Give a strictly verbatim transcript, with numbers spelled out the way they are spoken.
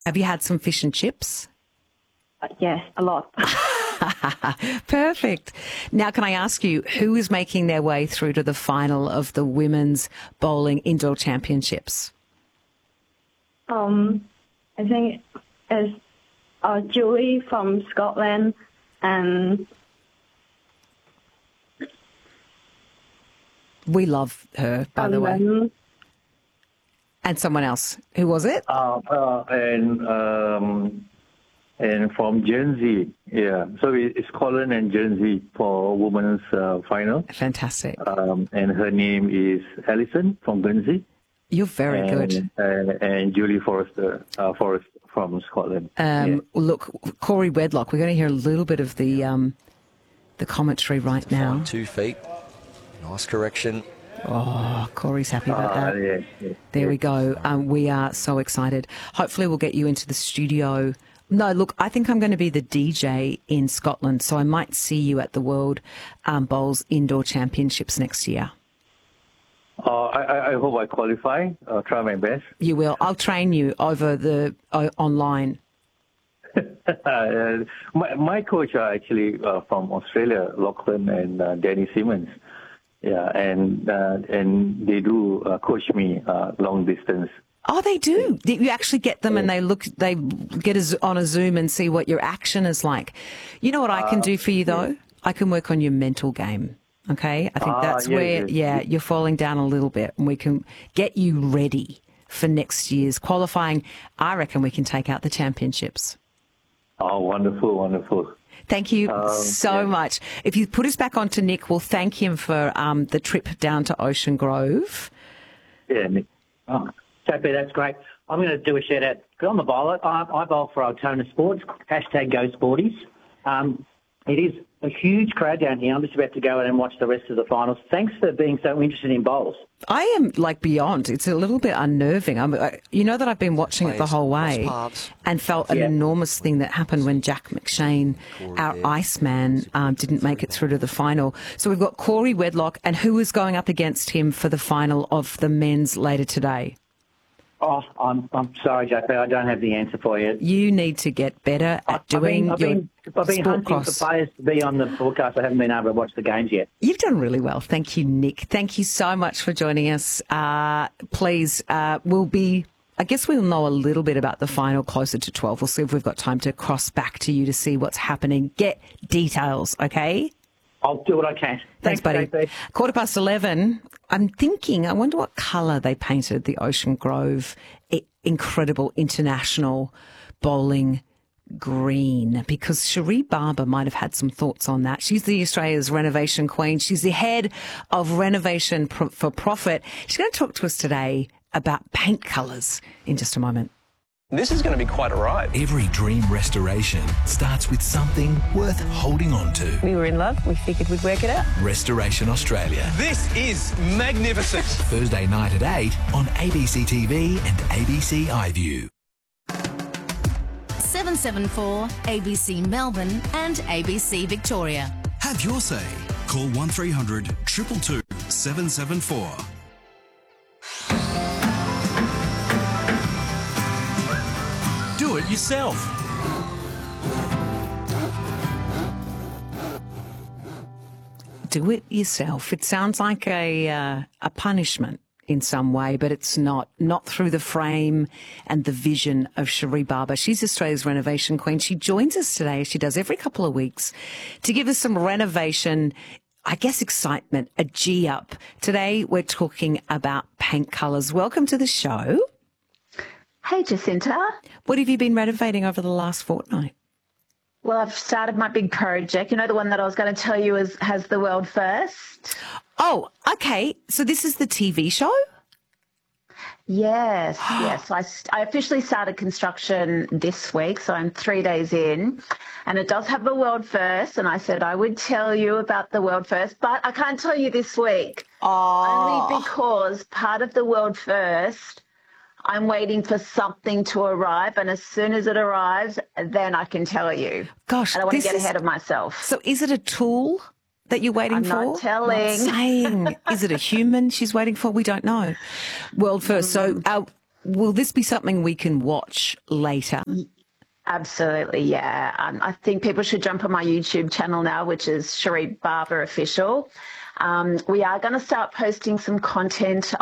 Have you had some fish and chips? Uh, yes, a lot. Perfect. Now, can I ask you, who is making their way through to the final of the Women's Bowling Indoor Championships? Um, I think it's uh, Julie from Scotland and... We love her, by the way. then, And someone else. Who was it? Uh, uh, and um, and from Guernsey, yeah. So it- it's Scotland and Guernsey for women's uh, final. Fantastic. Um, and her name is Alison from Guernsey. You're very and, good. And, and Julie Forrester, uh, Forrest from Scotland. Um, yeah. Look, Corey Wedlock, we're going to hear a little bit of the um, the commentary right now. Two feet. Nice correction. Oh, Corey's happy about Uh, that. yeah, yeah, There yeah. we go. Um, we are so excited. Hopefully we'll get you into the studio. No, look, I think I'm going to be the D J in Scotland, so I might see you at the World um, Bowls Indoor Championships next year. Uh, I, I I hope I qualify. I'll try my best. You will. I'll train you over the uh, online. Uh, my, my coach are actually uh, from Australia, Lachlan and uh, Danny Simmons. Yeah, and uh, and they do uh, coach me uh, long distance. Oh, they do. You actually get them and they look, they get a, on a Zoom and see what your action is like. You know what I can do for you though? I can work on your mental game. Okay. I think Ah, that's yeah, where, yeah. yeah, you're falling down a little bit and we can get you ready for next year's qualifying. I reckon we can take out the championships. Oh, wonderful, wonderful. Thank you Um, so yeah. much. If you put us back on to Nick, we'll thank him for um, the trip down to Ocean Grove. Yeah, Nick. Oh, J P, that's great. I'm going to do a shout out. I'm a bowler. I, I bowl for Altona Sports, hashtag Go Sporties. Um, it is a huge crowd down here. I'm just about to go out and watch the rest of the finals. Thanks for being so interested in bowls. I am like beyond. It's a little bit unnerving. I'm, I, you know that I've been watching it the whole way and felt an Yeah. enormous thing that happened when Jack McShane, our Iceman, um, didn't make it through to the final. So we've got Corey Wedlock, and who is going up against him for the final of the men's later today? Oh, I'm I'm sorry, J P. I don't have the answer for you. You need to get better at doing I've been, I've your been, I've been sport hunting cross. for players to be on the broadcast. I haven't been able to watch the games yet. You've done really well. Thank you, Nick. Thank you so much for joining us. Uh, please, uh, we'll be, I guess we'll know a little bit about the final closer to twelve. We'll see if we've got time to cross back to you to see what's happening. Get details, okay? I'll do what I can. Thanks, buddy. J P. Quarter past eleven. I'm thinking, I wonder what colour they painted the Ocean Grove I- incredible international bowling green, because Cherie Barber might have had some thoughts on that. She's the Australia's renovation queen. She's the head of Renovation Pro- for Profit. She's going to talk to us today about paint colours in just a moment. This is going to be quite a ride. Every dream restoration starts with something worth holding on to. We were in love. We figured we'd work it out. Restoration Australia. This is magnificent. Thursday night at eight on A B C T V and A B C iView. seven seven four A B C Melbourne and A B C Victoria. Have your say. Call one three hundred two two two seven seven four. Do it yourself. Do it yourself. It sounds like a uh, a punishment in some way, but it's not. Not through the frame and the vision of Cherie Barber. She's Australia's renovation queen. She joins us today, as she does every couple of weeks, to give us some renovation, I guess, excitement, a G up. Today we're talking about paint colours. Welcome to the show. Hey, Jacinta. What have you been renovating over the last fortnight? Well, I've started my big project. You know, the one that I was going to tell you is has the world first? Oh, okay. So this is the T V show? Yes, yes. I, I officially started construction this week, so I'm three days in. And it does have the world first, and I said I would tell you about the world first, but I can't tell you this week. Oh. Only because part of the world first, I'm waiting for something to arrive, and as soon as it arrives, then I can tell you. Gosh, I don't want this to get is- ahead of myself. So is it a tool that you're waiting I'm for? not telling. Not saying. Is it a human she's waiting for? We don't know. World first. So our will this be something we can watch later? Absolutely, yeah. Um, I think people should jump on my YouTube channel now, which is Cherie Barber Official. Um, we are going to start posting some content